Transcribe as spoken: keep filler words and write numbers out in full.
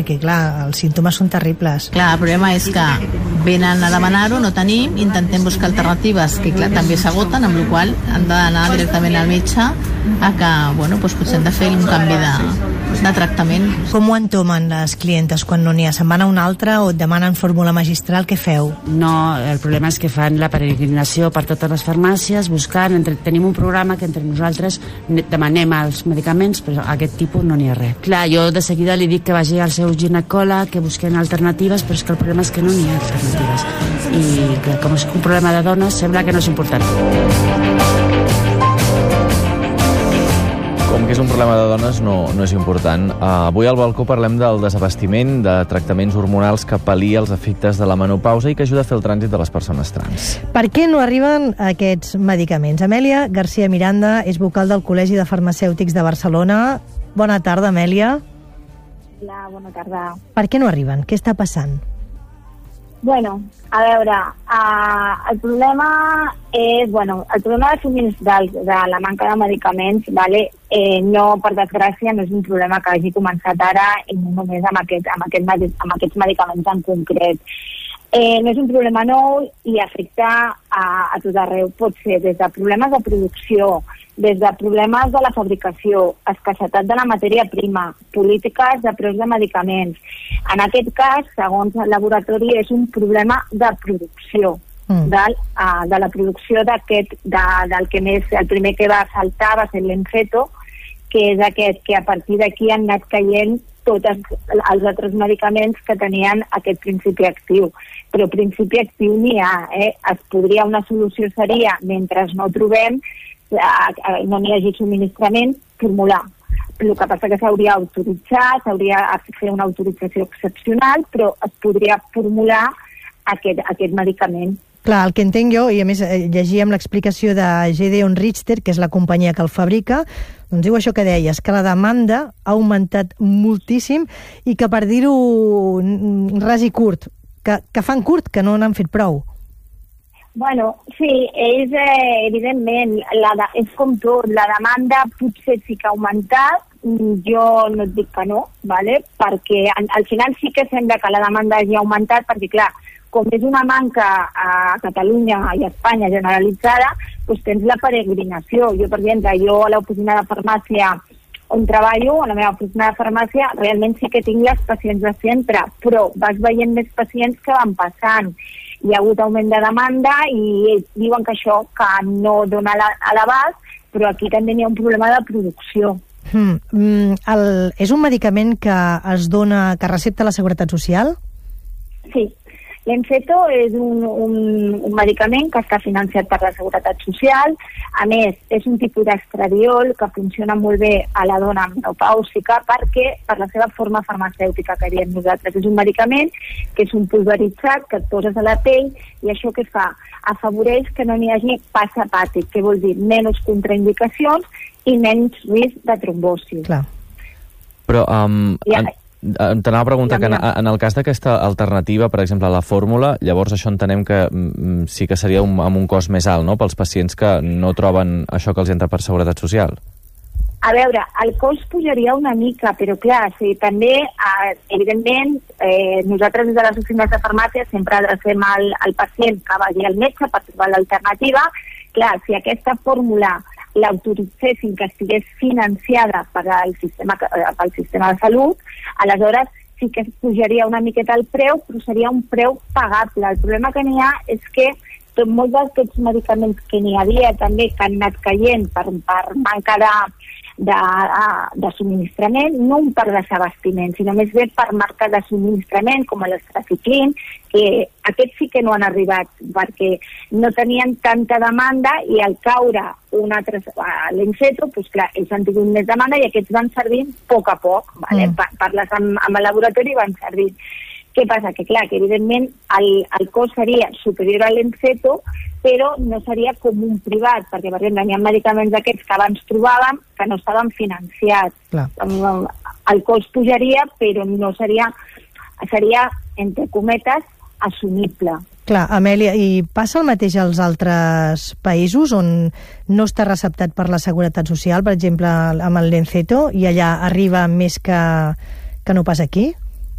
perquè, clar, els símptomes són terribles. Clar, el problema és que venen a demanar-ho, no tenim, intentem buscar alternatives que, clar, també s'agoten, amb la qual cosa han d'anar directament al metge a que, bueno, doncs potser hem de fer un canvi de, de tractament. Com ho entomen les clientes quan no n'hi ha? Se'n van a una altra o et demanen fórmula magistral? Què feu? No, el problema és que fan la peregrinació per totes les farmàcies, buscant, entre, tenim un programa que entre nosaltres demanem els medicaments, però aquest tipus no n'hi ha res. Clar, jo de seguida li dic que vagi al seu ginecòleg, que busquen alternatives, però és que el problema és que no n'hi ha alternatives. I clar, com és un problema de dones, sembla que no és important. Com que és un problema de dones, no, no és important. Uh, avui al balcó parlem del desabastiment de tractaments hormonals que pal·lia els efectes de la menopausa i que ajuda a fer el trànsit de les persones trans. Per què no arriben aquests medicaments? Amèlia García Miranda és vocal del Col·legi de Farmacèutics de Barcelona. Bona tarda, Amèlia. Hola, bona tarda. Per què no arriben? Què està passant? Bueno, a veure, uh, el problema és, bueno, el problema de subministrar de la manca de medicaments, vale, eh, no, per desgràcia, no és un problema que hagi començat ara i no només amb, aquest, amb, aquest, amb aquests medicaments en concret. Eh, no és un problema nou i afecta a, a tot arreu. Pot ser des de problemes de producció, des de problemes de la fabricació, escassetat de la matèria prima, polítiques de preus de medicaments. En aquest cas, segons el laboratori, és un problema de producció, mm. del, uh, de la producció d'aquest, de, del que més, el primer que va saltar va ser l'Enceto, que és aquest que a partir d'aquí han anat caient tots els altres medicaments que tenien aquest principi actiu. Però principi actiu n'hi ha, eh? Es podria, una solució seria, mentre no trobem, no n'hi hagi subministrament, formular. El que passa que s'hauria autoritzat, s'hauria de fer una autorització excepcional, però es podria formular aquest, aquest medicament. Clar, el que entenc jo, i a més llegíem l'explicació de Gedeon Richter, que és la companyia que el fabrica, doncs diu això que deies, que la demanda ha augmentat moltíssim i que, per dir-ho ras i curt, que, que fan curt, que no n'han fet prou. Bueno, sí, és eh, evidentment, la de, és com tot, la demanda potser sí que ha augmentat, jo no et dic que no, ¿vale? Perquè al, al final sí que sembla que la demanda hagi augmentat, perquè clar, com és una manca a Catalunya i a Espanya generalitzada, doncs tens la peregrinació. Jo, per exemple, jo a l'oficina de farmàcia on treballo, a la meva oficina de farmàcia, realment sí que tinc les pacients de centre, però vas veient més pacients que van passant. Hi ha hagut augment de demanda i diuen que això que no dona a l'abast, però aquí també hi ha un problema de producció. Mm, el, és un medicament que es dona, que recepta la Seguretat Social? Sí. L'Enceto és un, un, un medicament que està financiat per la Seguretat Social. A més, és un tipus d'estradiol que funciona molt bé a la dona menopàusica perquè per la seva forma farmacèutica que diem nosaltres. És un medicament que és un pulveritzat que et poses a la pell i això què fa? Afavoreix que no n'hi hagi pas hepàtic, que vol dir menys contraindicacions i menys risc de trombosi. Clar. Però... Um, ja, en... T'anava a preguntar que en, en el cas d'aquesta alternativa, per exemple, la fórmula, llavors això entenem que mm, sí que seria un, amb un cost més alt, no?, pels pacients que no troben això que els entra per Seguretat Social. A veure, el cost pujaria una mica, però clar, sí, també, eh, evidentment, eh, nosaltres des de les oficines de farmàcia sempre adrecem al, al pacient que vagi al metge per trobar l'alternativa. Clar, si aquesta fórmula l'autoritzessin, que estigués financiada per al sistema, pel sistema de salut, aleshores sí que es pujaria una miqueta el preu, però seria un preu pagable. El problema que n'hi ha és que tot molts d'aquests medicaments que n'hi havia també que han anat caient per, per manca de, de, de subministrament, no per desabastiment, sinó més bé per marca de subministrament, com l'estraficlin, que aquests sí que no han arribat perquè no tenien tanta demanda i al caure un altre, l'Enceto, doncs clar, ells han tingut més demanda i aquests van servint a poc a poc, vale? Mm. Parles amb, amb el laboratori i van servint. Què passa? Que clar, que evidentment el, el cost seria superior a l'Enceto, però no seria com un privat, perquè per exemple hi ha medicaments d'aquests que abans trobàvem que no estaven financiats. Clar. El cost pujaria, però no seria, seria, entre cometes, assumible. Clar, Amèlia, i passa el mateix als altres països on no està receptat per la Seguretat Social, per exemple, amb el Lenceto, i allà arriba més que, que no pas aquí?